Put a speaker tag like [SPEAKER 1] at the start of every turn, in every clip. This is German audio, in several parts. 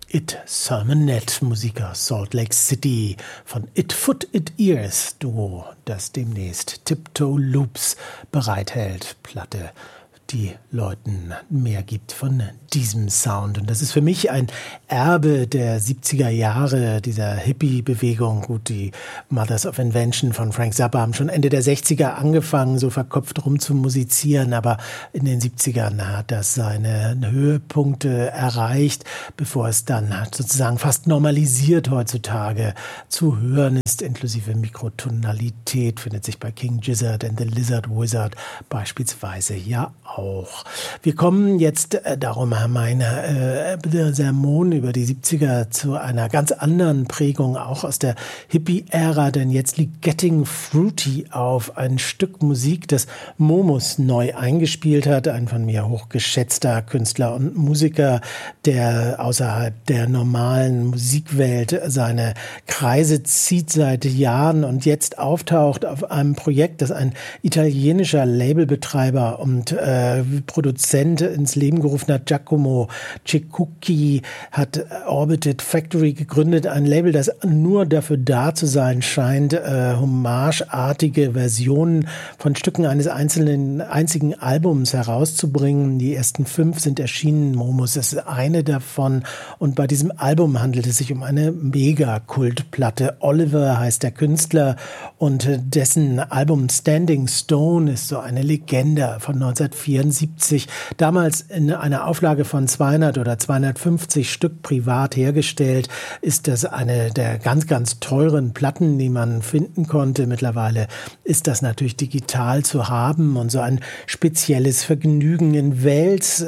[SPEAKER 1] It Sermonette, Musik aus Salt Lake City von It Foot It Ears Duo, das demnächst Tiptoe Loops bereithält. Platte, die Leuten mehr gibt von diesem Sound. Und das ist für mich ein Erbe der 70er Jahre, dieser Hippie-Bewegung. Gut, die Mothers of Invention von Frank Zappa haben schon Ende der 60er angefangen, so verkopft rum zu musizieren, aber in den 70ern hat das seine Höhepunkte erreicht, bevor es dann sozusagen fast normalisiert heutzutage zu hören ist, inklusive Mikrotonalität, findet sich bei King Gizzard and the Lizard Wizard beispielsweise ja auch. Wir kommen jetzt, darum mein Sermon über die 70er, zu einer ganz anderen Prägung, auch aus der Hippie-Ära, denn jetzt liegt Getting Fruity auf, ein Stück Musik, das Momus neu eingespielt hat, ein von mir hochgeschätzter Künstler und Musiker, der außerhalb der normalen Musikwelt seine Kreise zieht seit Jahren und jetzt auftaucht auf einem Projekt, das ein italienischer Labelbetreiber und Produzent ins Leben gerufen hat. Giacomo Ceccucchi hat Orbited Factory gegründet, ein Label, das nur dafür da zu sein scheint, hommageartige Versionen von Stücken eines einzigen Albums herauszubringen. Die ersten 5 sind erschienen, Momus ist eine davon, und bei diesem Album handelt es sich um eine Mega-Kultplatte. Oliver heißt der Künstler und dessen Album Standing Stone ist so eine Legende von 1974, damals in einer Auflage von 200 oder 250 Stück privat hergestellt, ist das eine der ganz, ganz teuren Platten, die man finden konnte. Mittlerweile ist das natürlich digital zu haben und so ein spezielles Vergnügen in Wales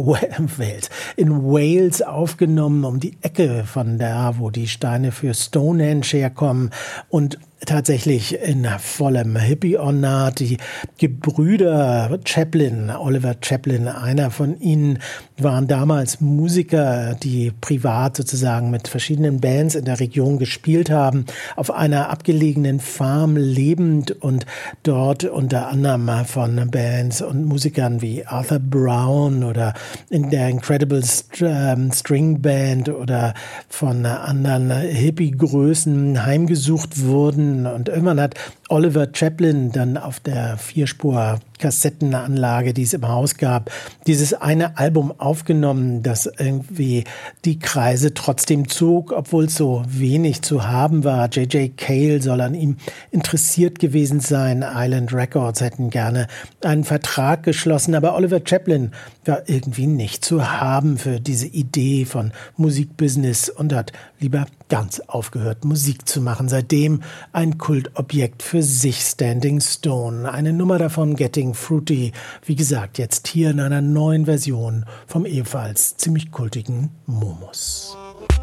[SPEAKER 1] aufgenommen, um die Ecke von da, wo die Steine für Stonehenge herkommen, und tatsächlich in vollem Hippie-Ornat. Die Gebrüder Chaplin, Oliver Chaplin, einer von ihnen, waren damals Musiker, die privat sozusagen mit verschiedenen Bands in der Region gespielt haben, auf einer abgelegenen Farm lebend und dort unter anderem von Bands und Musikern wie Arthur Brown oder in der Incredible String Band oder von anderen Hippie-Größen heimgesucht wurden. Und irgendwann hat Oliver Chaplin dann auf der 4-Spur-Kassettenanlage, die es im Haus gab, dieses eine Album aufgenommen, das irgendwie die Kreise trotzdem zog, obwohl es so wenig zu haben war. J.J. Cale soll an ihm interessiert gewesen sein. Island Records hätten gerne einen Vertrag geschlossen, aber Oliver Chaplin war irgendwie nicht zu haben für diese Idee von Musikbusiness und hat lieber ganz aufgehört, Musik zu machen. Seitdem ein Kultobjekt für sich, Standing Stone. Eine Nummer davon, Getting Fruity. Wie gesagt, jetzt hier in einer neuen Version vom ebenfalls ziemlich kultigen Momus.